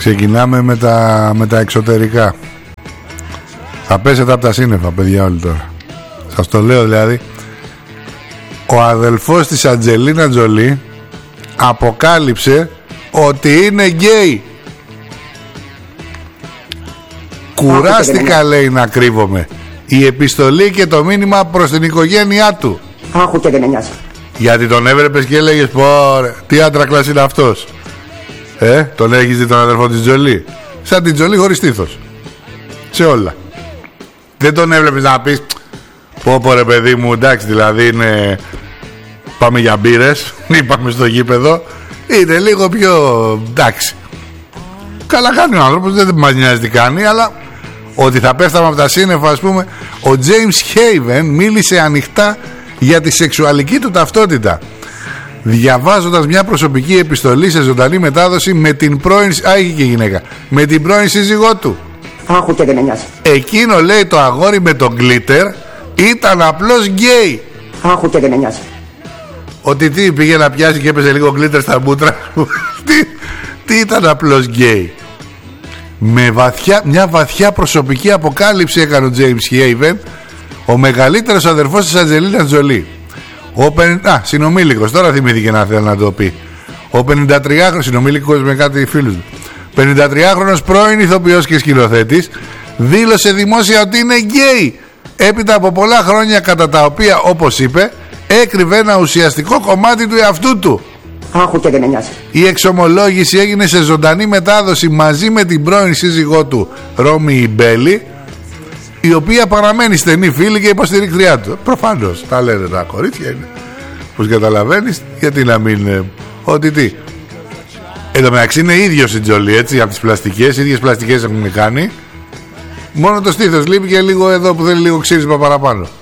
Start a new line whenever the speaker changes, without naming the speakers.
Ξεκινάμε με τα εξωτερικά. Θα πέσετε από τα σύννεφα, παιδιά, όλοι τώρα. Σας το λέω δηλαδή. Ο αδελφός της Αντζελίνα Τζολί αποκάλυψε ότι είναι γκέι. Κουράστηκα, λέει, να κρύβομαι. Η επιστολή και το μήνυμα προς την οικογένειά του.
Άχου και δεν με νοιάζει.
Γιατί τον έβλεπες και έλεγες, πω, τι άντρακλας είναι αυτός. Τον έχεις δει τον αδελφό της Τζολί? Σαν την Τζολί χωρίς στήθος. Σε όλα. Δεν τον έβλεπες να πεις, πω ρε παιδί μου, εντάξει, δηλαδή είναι... Πάμε για μπύρες ή πάμε στο γήπεδο. Είναι λίγο πιο εντάξει. Καλά κάνει ο άνθρωπος, δεν μας νοιάζει τι κάνει. Αλλά ότι θα πέφταμε από τα σύννεφα, ας πούμε. Ο James Haven μίλησε ανοιχτά για τη σεξουαλική του ταυτότητα, διαβάζοντας μια προσωπική επιστολή σε ζωντανή μετάδοση με την πρώην... είχε και γυναίκα. Με την πρώην σύζυγό του.
Άχου και δεν με νοιάζει.
Εκείνο, λέει, το αγόρι με τον γκλίτερ ήταν απλώς γκέι.
Άχου και δεν με νοιάζει.
Ότι τι, πήγε να πιάσει και έπαιζε λίγο γκλίτερ στα μούτρα. Τι ήταν απλώς γκέι. Με μια βαθιά προσωπική αποκάλυψη έκανε ο James Haven, ο μεγαλύτερος αδερφός της Αντζελίνα Τζολί. Συνομήλικος, τώρα θυμήθηκε να θέλει να το πει. Ο 53χρονος, συνομήλικος με κάτι φίλους του, 53χρονος πρώην ηθοποιός και σκηνοθέτης, δήλωσε δημόσια ότι είναι γκέι, έπειτα από πολλά χρόνια κατά τα οποία, όπως είπε, έκρυβε ένα ουσιαστικό κομμάτι του εαυτού του.
Άχου και δεν με νοιάζει.
Η εξομολόγηση έγινε σε ζωντανή μετάδοση μαζί με την πρώην σύζυγό του, Ρόμι Μπέλη, η οποία παραμένει στενή φίλη και υποστηρικτριά του. Προφανώς τα λένε τα κορίτσια, είναι. Πώς καταλαβαίνεις, γιατί να μην... Ότι τι. Εν τω μεταξύ είναι ίδιος η Τζολί, έτσι, από τις πλαστικές. Οι ίδιες πλαστικές έχουν κάνει. Μόνο το στήθος λείπει και λίγο εδώ που θέλει λίγο ξύρισμα παραπάνω.